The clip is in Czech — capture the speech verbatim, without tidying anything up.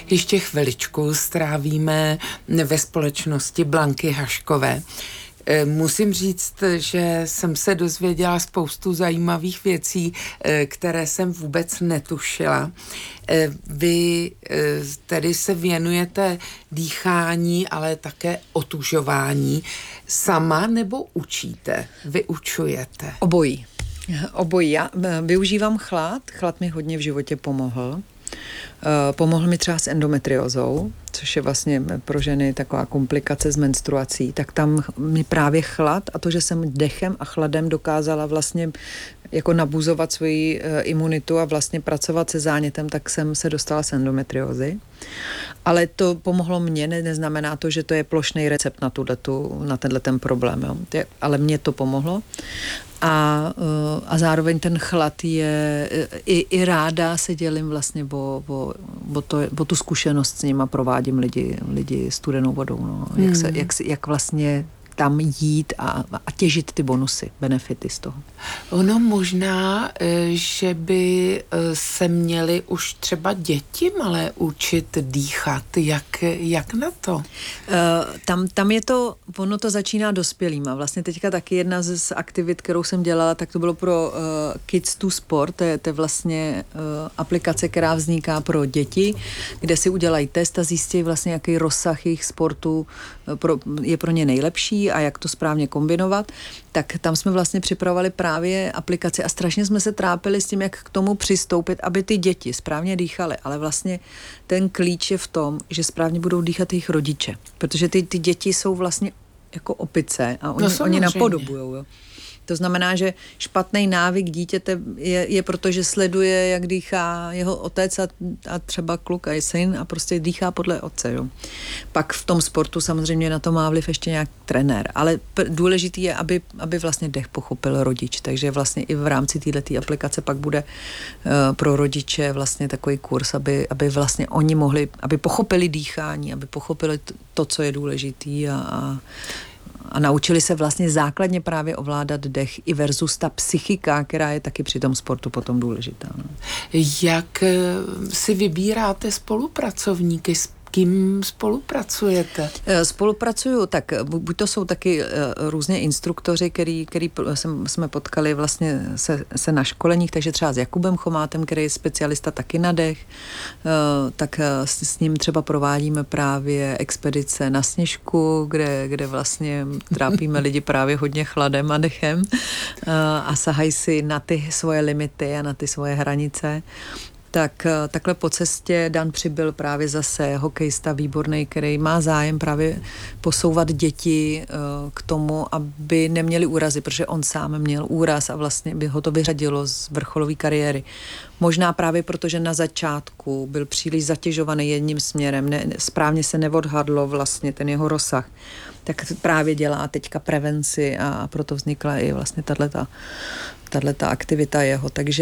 ještě chviličku strávíme ve společnosti Blanky Haškové. Musím říct, že jsem se dozvěděla spoustu zajímavých věcí, které jsem vůbec netušila. Vy tedy se věnujete dýchání, ale také otužování. Sama nebo učíte? Vyučujete? Obojí. Obojí. Já využívám chlad. Chlad mi hodně v životě pomohl. Pomohl mi třeba s endometriózou, což je vlastně pro ženy taková komplikace s menstruací, tak tam mi právě chlad a to, že jsem dechem a chladem dokázala vlastně jako nabuzovat svoji imunitu a vlastně pracovat se zánětem, tak jsem se dostala s endometriózy. Ale to pomohlo mně, ne, neznamená to, že to je plošný recept na, tuhletu, na tenhle ten problém, jo. Ale mně to pomohlo. A, a zároveň ten chlad je, i, i ráda se dělím vlastně o, o, o, to, o tu zkušenost s ním a provádím lidi, lidi studenou vodou, no. jak, se, jak, jak vlastně tam jít a, a těžit ty bonusy, benefity z toho. Ono možná, že by se měly už třeba děti malé učit dýchat. Jak, jak na to? Uh, tam, tam je to, ono to začíná dospělýma. Vlastně teďka taky jedna z aktivit, kterou jsem dělala, tak to bylo pro uh, Kids to Sport. To je, to je vlastně uh, aplikace, která vzniká pro děti, kde si udělají test a zjistí vlastně, jaký rozsah jejich sportu pro, je pro ně nejlepší a jak to správně kombinovat, tak tam jsme vlastně připravovali právě aplikaci a strašně jsme se trápili s tím, jak k tomu přistoupit, aby ty děti správně dýchaly, ale vlastně ten klíč je v tom, že správně budou dýchat jejich rodiče, protože ty, ty děti jsou vlastně jako opice a oni, no oni napodobujou, jo. To znamená, že špatný návyk dítěte je, je proto, že sleduje, jak dýchá jeho otec a, a třeba kluk a syn a prostě dýchá podle otce. Jo. Pak v tom sportu samozřejmě na to má vliv ještě nějak trenér, ale p- důležitý je, aby, aby vlastně dech pochopil rodič, takže vlastně i v rámci této aplikace pak bude uh, pro rodiče vlastně takový kurz, aby, aby vlastně oni mohli, aby pochopili dýchání, aby pochopili t- to, co je důležitý a, a a naučili se vlastně základně právě ovládat dech i versus ta psychika, která je taky při tom sportu potom důležitá. No. Jak si vybíráte spolupracovníky, s kým spolupracujete? Spolupracuju, tak buď to jsou taky různě instruktoři, který, který jsme potkali vlastně se, se na školeních, takže třeba s Jakubem Chomátem, který je specialista taky na dech, tak s, s ním třeba provádíme právě expedice na Sněžku, kde, kde vlastně trápíme lidi právě hodně chladem a dechem a sahají si na ty svoje limity a na ty svoje hranice. Tak takhle po cestě Dan Přibyl právě zase hokejista výborný, který má zájem právě posouvat děti k tomu, aby neměli úrazy, protože on sám měl úraz a vlastně by ho to vyřadilo z vrcholové kariéry. Možná právě proto, že na začátku byl příliš zatěžovaný jedním směrem, ne, správně se neodhadlo vlastně ten jeho rozsah, tak právě dělá teďka prevenci a proto vznikla i vlastně tato, tato aktivita jeho. Takže